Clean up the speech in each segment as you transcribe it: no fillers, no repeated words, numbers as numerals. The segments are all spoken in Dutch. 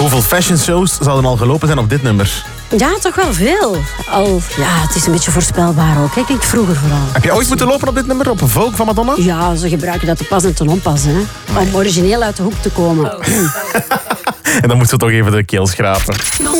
Hoeveel fashion shows zouden al gelopen zijn op dit nummer? Ja, toch wel veel. Het is een beetje voorspelbaar ook. Hè. Kijk, vroeger vooral. Heb je ooit moeten lopen op dit nummer, op een Vogue van Madonna? Ja, ze gebruiken dat te pas en te onpas. Hè. Om origineel uit de hoek te komen. En dan moeten we toch even de keel schrapen.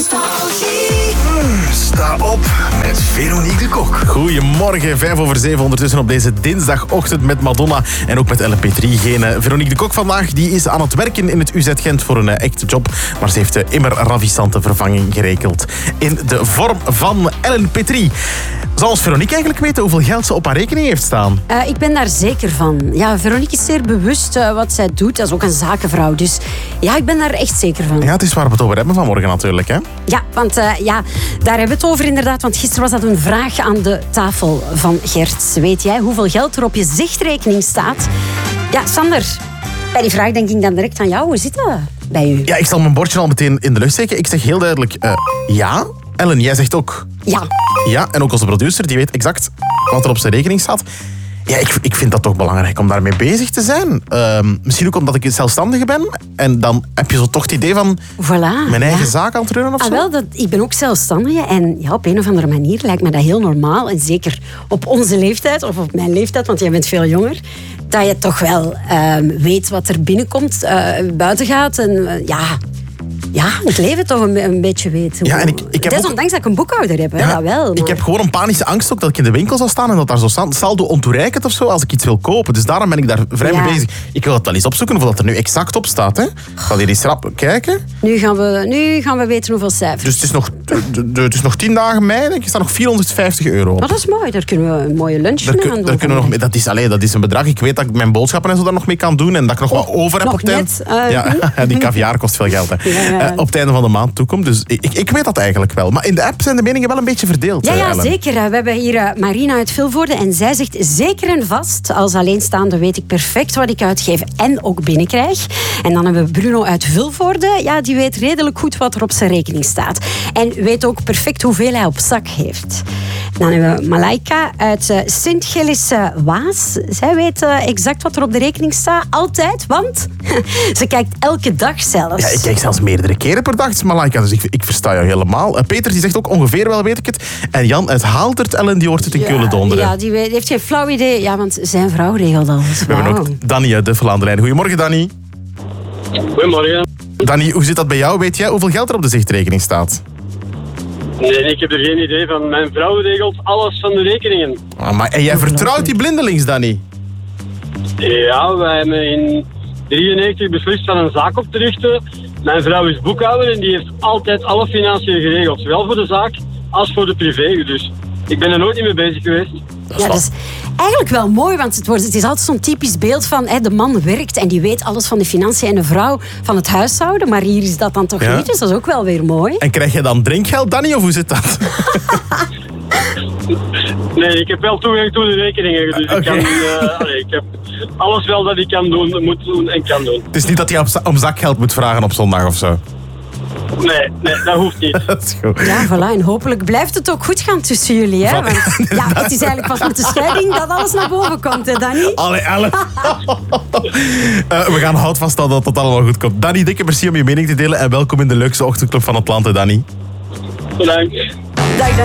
Sta op met Veronique de Kok. Goedemorgen, 6:05 ondertussen op deze dinsdagochtend met Madonna en ook met Ellen Petrie. Veronique de Kok vandaag die is aan het werken in het UZ Gent voor een echte job. Maar ze heeft immer ravissante vervanging geregeld. In de vorm van Ellen Petrie. Zou ons Veronique eigenlijk weten hoeveel geld ze op haar rekening heeft staan? Ik ben daar zeker van. Ja, Veronique is zeer bewust wat zij doet. Dat is ook een zakenvrouw. Dus ja, ik ben daar echt zeker van. Ja, het is waar we het over hebben vanmorgen natuurlijk. Hè? Ja, want daar hebben we het over inderdaad. Want gisteren was dat een vraag aan de tafel van Gert. Weet jij hoeveel geld er op je zichtrekening staat? Ja, Sander, bij die vraag denk ik dan direct aan jou. Hoe zit dat bij u? Ja, ik zal mijn bordje al meteen in de lucht steken. Ik zeg heel duidelijk ja. Ellen, jij zegt ook... Ja. Ja, en ook onze producer, die weet exact wat er op zijn rekening staat. Ja, ik vind dat toch belangrijk om daarmee bezig te zijn. Misschien ook omdat ik zelfstandige ben. En dan heb je zo toch het idee van mijn eigen zaak aan het runnen of zo. Ik ben ook zelfstandige. En ja, op een of andere manier lijkt me dat heel normaal. En zeker op onze leeftijd, of op mijn leeftijd, want jij bent veel jonger. Dat je toch wel weet wat er binnenkomt, buiten gaat. En het leven toch een beetje weten. Ja, en ik heb desondanks dat ik een boekhouder heb, ja, dat wel. Maar... Ik heb gewoon een panische angst ook dat ik in de winkel zou staan en dat daar zo saldo ontoereikend of zo als ik iets wil kopen. Dus daarom ben ik daar vrij mee bezig. Ik wil het wel eens opzoeken hoeveel dat er nu exact op staat. Hè. Ik ga hier eens rap kijken. Nu gaan we weten hoeveel cijfers. Dus het is nog 10 dagen mei, denk ik. Er staat nog €450 op. Dat is mooi, daar kunnen we een mooie lunch mee aan doen. Dat is een bedrag. Ik weet dat ik mijn boodschappen en zo daar nog mee kan doen en dat ik nog wat over heb op het einde. Die caviar kost veel geld. Hè. Op het einde van de maand toekomt. Dus ik weet dat eigenlijk wel. Maar in de app zijn de meningen wel een beetje verdeeld. Ja, zeker. We hebben hier Marina uit Vilvoorde en zij zegt zeker en vast, als alleenstaande weet ik perfect wat ik uitgeef en ook binnenkrijg. En dan hebben we Bruno uit Vilvoorde. Ja, die weet redelijk goed wat er op zijn rekening staat. En weet ook perfect hoeveel hij op zak heeft. Dan hebben we Malaika uit Sint-Gilles-Waas. Zij weet exact wat er op de rekening staat. Altijd, want ze kijkt elke dag zelfs. Ja, ik kijk zelfs meerdere keren per dag, Malaika. Dus ik versta jou helemaal. Peter die zegt ook ongeveer wel weet ik het. En Jan uit Haaldert, Ellen, die hoort het in Keulen donderen. Ja, die heeft geen flauw idee. Ja, want zijn vrouw regelt alles. We hebben ook Danny uit Duffel aan de lijn. Goedemorgen, Danny. Goedemorgen. Danny, hoe zit dat bij jou? Weet jij hoeveel geld er op de zichtrekening staat? Nee, ik heb er geen idee van. Mijn vrouw regelt alles van de rekeningen. En jij vertrouwt die blindelings, Danny? Ja, wij hebben in 1993 beslist van een zaak op te richten. Mijn vrouw is boekhouder en die heeft altijd alle financiën geregeld. Zowel voor de zaak als voor de privé. Dus ik ben er nooit mee bezig geweest. Ja, dat is eigenlijk wel mooi, want het is altijd zo'n typisch beeld van de man werkt en die weet alles van de financiën en de vrouw van het huishouden. Maar hier is dat dan toch niet, dus dat is ook wel weer mooi. En krijg je dan drinkgeld, Danny, of hoe zit dat? Nee, ik heb wel toegang tot de rekeningen. Dus ik heb alles wel dat ik kan doen, moet doen en kan doen. Het is niet dat je om zakgeld moet vragen op zondag of zo? Nee, dat hoeft niet. Dat is goed. Ja, voilà. En hopelijk blijft het ook goed gaan tussen jullie. Hè? Want, het is eigenlijk pas met de scheiding dat alles naar boven komt, hè, Danny? Allee, Ellen. We gaan hout vaststellen dat het allemaal goed komt. Danny, dikke merci om je mening te delen en welkom in de leukste ochtendclub van het land, hè, Danny. Bedankt. Dag.